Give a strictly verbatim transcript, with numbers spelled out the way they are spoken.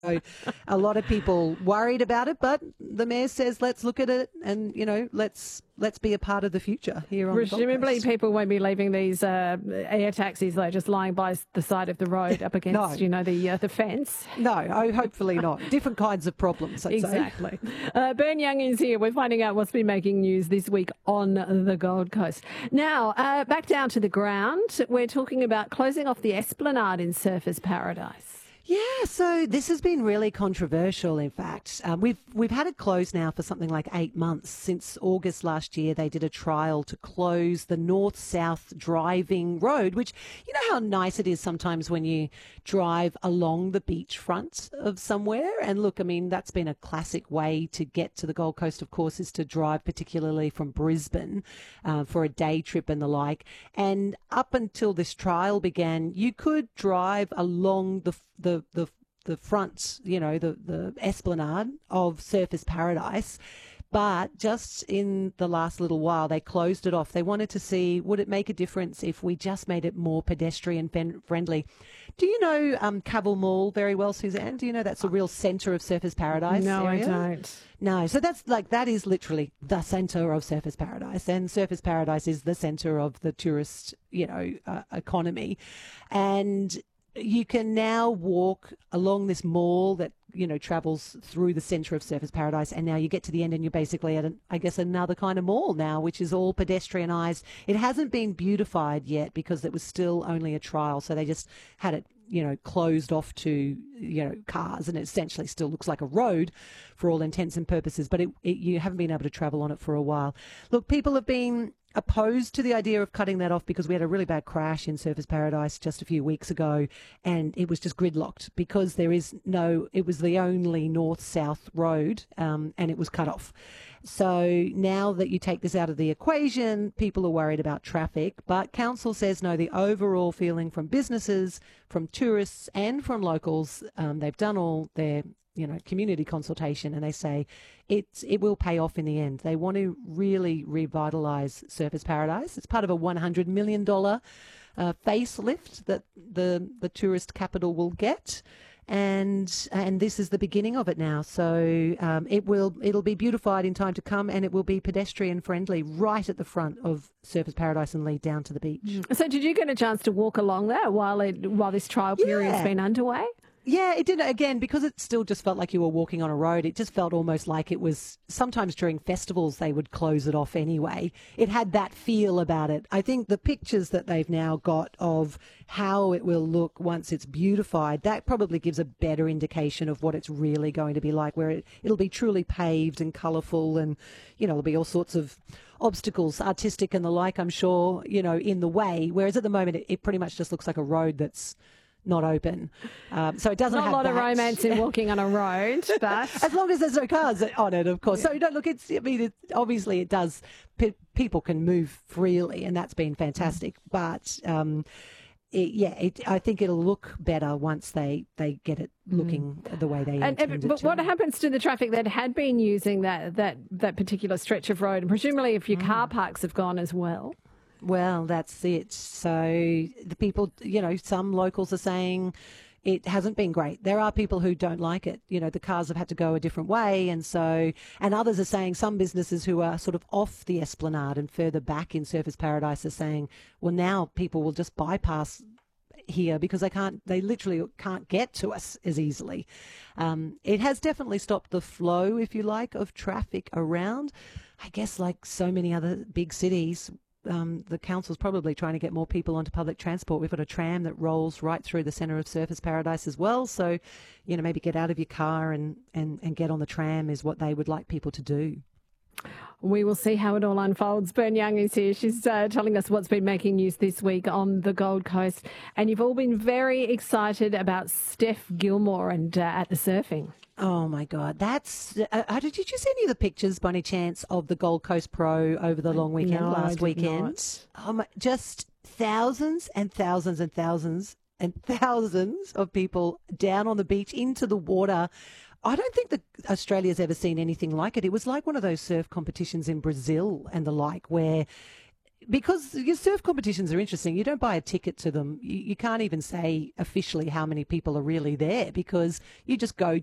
So a lot of people worried about it, but the mayor says, let's look at it and, you know, let's let's be a part of the future here on the Gold Presumably Coast. people won't be leaving these uh, air taxis, though, just lying by the side of the road up against, No. you know, the uh, the fence. No, oh, hopefully not. Different kinds of problems, I'd say. Exactly. Uh, Bern Young is here. We're finding out what's been making news this week on the Gold Coast. Now, uh, back down to the ground. We're talking about closing off the Esplanade in Surfers Paradise. Yeah, so this has been really controversial, in fact. Um, we've we've had it closed now for something like eight months. Since August last year, they did a trial to close the north-south driving road, which, you know how nice it is sometimes when you drive along the beachfront of somewhere? And look, I mean, that's been a classic way to get to the Gold Coast, of course, is to drive particularly from Brisbane uh, for a day trip and the like. And up until this trial began, you could drive along the the the the front, you know, the, the esplanade of Surfers Paradise. But just in the last little while, they closed it off. They wanted to see, would it make a difference if we just made it more pedestrian fen- friendly? Do you know um, Cavill Mall very well, Suzanne? Do you know that's a real centre of Surfers Paradise No, area? I don't. No, so that's like, that is literally the centre of Surfers Paradise, and Surfers Paradise is the centre of the tourist, you know, uh, economy. And you can now walk along this mall that, you know, travels through the centre of Surfers Paradise, and now you get to the end and you're basically at, an, I guess, another kind of mall now, which is all pedestrianised. It hasn't been beautified yet because it was still only a trial, so they just had it, you know, closed off to, you know, cars, and it essentially still looks like a road for all intents and purposes, but it, it, you haven't been able to travel on it for a while. Look, people have been opposed to the idea of cutting that off because we had a really bad crash in Surfers Paradise just a few weeks ago, and it was just gridlocked because there is no, it was the only north-south road, um, and it was cut off. So now that you take this out of the equation, people are worried about traffic, but council says no, the overall feeling from businesses, from tourists and from locals, um, they've done all their, you know, community consultation, and they say it's, it will pay off in the end. They want to really revitalise Surfers Paradise. It's part of a one hundred million dollars uh, facelift that the, the tourist capital will get. And and this is the beginning of it now. So um, it will it'll be beautified in time to come, and it will be pedestrian friendly right at the front of Surfers Paradise and lead down to the beach. So did you get a chance to walk along there while it while this trial period's Yeah. been underway? Yeah, it did. Again, because it still just felt like you were walking on a road, it just felt almost like it was, sometimes during festivals they would close it off anyway. It had that feel about it. I think the pictures that they've now got of how it will look once it's beautified, that probably gives a better indication of what it's really going to be like, where it, it'll be truly paved and colourful, and, you know, there'll be all sorts of obstacles, artistic and the like, I'm sure, you know, in the way. Whereas at the moment, it, it pretty much just looks like a road that's not open. Um, so it doesn't Not have a lot that. of romance in walking on a road, but As long as there's no cars on it, of course. So, no, look, it's, I mean, it, obviously it does, pe- people can move freely, and that's been fantastic. But, um, it, yeah, it, I think it'll look better once they, they get it looking the way they And, intend and, it but to. what happens to the traffic that had been using that, that, that particular stretch of road? And presumably if your car parks have gone as well. Well, that's it. So the people, you know, some locals are saying it hasn't been great. There are people who don't like it. You know, the cars have had to go a different way. And so, and others are saying, some businesses who are sort of off the esplanade and further back in Surfers Paradise are saying, well, now people will just bypass here because they can't, they literally can't get to us as easily. Um, it has definitely stopped the flow, if you like, of traffic around. I guess like so many other big cities, Um, the council's probably trying to get more people onto public transport. We've got a tram that rolls right through the centre of Surfers Paradise as well. So, you know, maybe get out of your car and, and, and get on the tram is what they would like people to do. We will see how it all unfolds. Bern Young is here. She's uh, telling us what's been making news this week on the Gold Coast. And you've all been very excited about Steph Gilmore and uh, at the surfing. Oh, my God. That's uh, uh, did you see any of the pictures, by any chance, of the Gold Coast Pro over the long weekend, No, I last did weekend? not. Oh, my, just thousands and thousands and thousands and thousands of people down on the beach into the water. I don't think that Australia's ever seen anything like it. It was like one of those surf competitions in Brazil and the like, where because your surf competitions are interesting. You don't buy a ticket to them. You, you can't even say officially how many people are really there because you just go